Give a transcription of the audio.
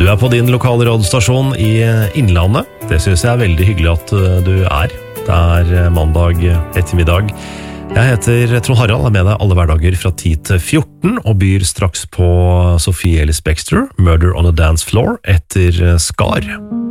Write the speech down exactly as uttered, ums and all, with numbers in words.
Du er på din lokale radiostasjon i Innlandet. Det synes jeg er veldig hyggelig at du er. Det er mandag ettermiddag. Jeg heter Trond Harald, er med deg alle hverdager fra ti til fjorten, og byr straks på Sophie Ellis Bextor, Murder on a Dance Floor, etter Skar.